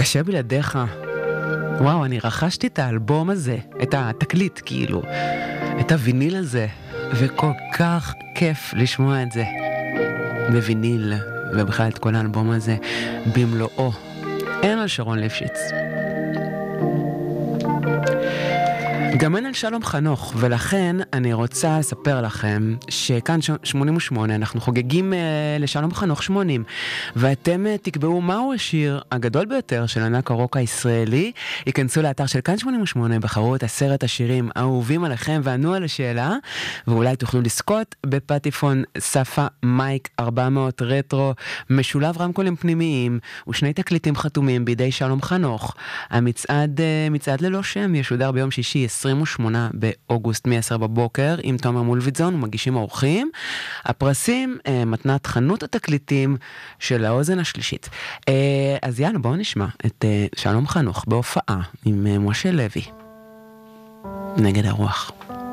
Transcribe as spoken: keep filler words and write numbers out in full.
קשה בלעדיך. וואו, אני רכשתי את האלבום הזה, את התקליט כאילו, את הוויניל הזה, וכל כך כיף לשמוע את זה בוויניל, ובכלל את כל האלבום הזה במלואו. אין על שרון ליפשיץ, גם אין על שלום חנוך, ולכן אני רוצה לספר לכם שכאן שמונים ושמונה אנחנו חוגגים uh, לשלום חנוך שמונים, ואתם uh, תקבעו מהו השיר הגדול ביותר של ענק הרוק הישראלי. ייכנסו לאתר של כאן שמונים ושמונה, בחרו את עשרת השירים האהובים עליכם וענו על השאלה, ואולי תוכלו לזכות בפטיפון ספה מייק ארבע מאות רטרו משולב רמקולים פנימיים ושני תקליטים חתומים בידי שלום חנוך. המצעד uh, מצעד ללא שם ישודר ביום שישי עשרים ושמונה באוגוסט מ-עשר בבוקר עם תומר מולביטזון ומגישים אורחים. הפרסים אה, מתנת חנות התקליטים של האוזן השלישית. אה, אז יאללה, בואו נשמע את אה, שלום חנוך בהופעה עם אה, משה לוי, נגד הרוח.